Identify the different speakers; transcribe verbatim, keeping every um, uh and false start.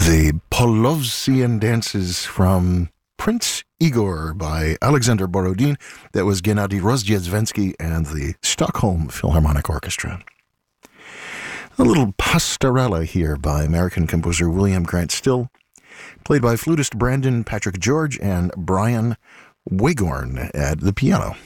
Speaker 1: The Polovtsian dances from Prince Igor by Alexander Borodin. That was Gennady Rozhdestvensky and the Stockholm Philharmonic Orchestra. A little pastorella here by American composer William Grant Still, played by flutist Brandon Patrick George and Brian Wagorn at the piano.